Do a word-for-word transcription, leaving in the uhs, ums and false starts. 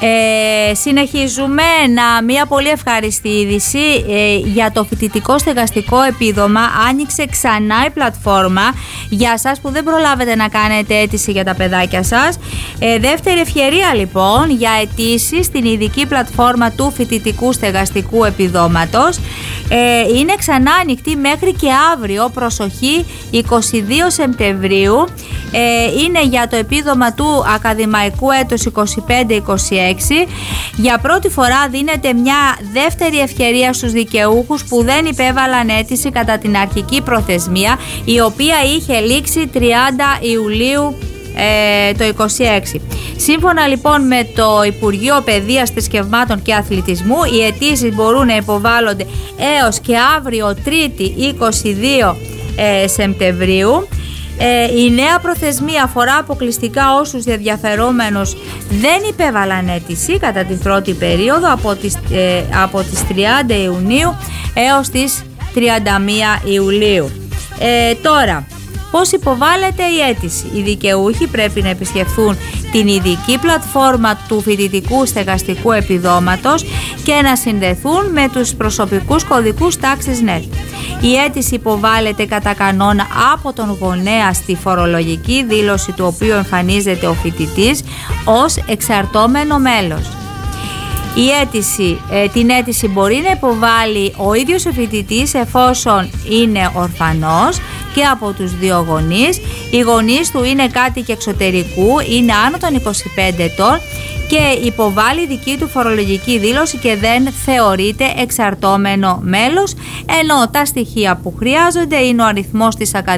Ε, συνεχίζουμε. Να, μια πολύ ευχάριστη είδηση ε, για το φοιτητικό στεγαστικό επίδομα. Άνοιξε ξανά η πλατφόρμα για σας που δεν προλάβετε να κάνετε αίτηση για τα παιδάκια σας. ε, Δεύτερη ευκαιρία λοιπόν για αιτήσει στην ειδική πλατφόρμα του φοιτητικού στεγαστικού επιδόματος. ε, Είναι ξανά ανοιχτή μέχρι και αύριο. Προσοχή, εικοστή δεύτερη Σεπτεμβρίου. ε, Είναι για το επίδομα του ακαδημαϊκού έτους είκοσι πέντε είκοσι έξι. Για πρώτη φορά δίνεται μια δεύτερη ευκαιρία στους δικαιούχους που δεν υπέβαλαν αίτηση κατά την αρχική προθεσμία, η οποία είχε λήξει τριάντα Ιουλίου ε, το είκοσι έξι. Σύμφωνα λοιπόν με το Υπουργείο Παιδείας, Θρησκευμάτων και Αθλητισμού, οι αιτήσεις μπορούν να υποβάλλονται έως και αύριο Τρίτη είκοσι δύο ε, Σεπτεμβρίου. Ε, η νέα προθεσμία αφορά αποκλειστικά όσους ενδιαφερόμενους δεν υπέβαλαν αίτηση κατά την πρώτη περίοδο από τις, ε, από τις τριάντα Ιουνίου έως τις τριάντα μία Ιουλίου. Ε, τώρα, πώς υποβάλλεται η αίτηση? Οι δικαιούχοι πρέπει να επισκεφθούν την ειδική πλατφόρμα του φοιτητικού στεγαστικού επιδόματος και να συνδεθούν με τους προσωπικούς κωδικούς τάξης νετ. Η αίτηση υποβάλλεται κατά κανόνα από τον γονέα στη φορολογική δήλωση του οποίου εμφανίζεται ο φοιτητής ως εξαρτώμενο μέλος. Η αίτηση, ε, την αίτηση μπορεί να υποβάλει ο ίδιος ο φοιτητής εφόσον είναι ορφανός και από τους δύο γονείς. Οι γονείς του είναι κάτοικοι εξωτερικού, είναι άνω των είκοσι πέντε ετών και υποβάλλει δική του φορολογική δήλωση και δεν θεωρείται εξαρτώμενο μέλος, ενώ τα στοιχεία που χρειάζονται είναι ο αριθμός της ακαδημίας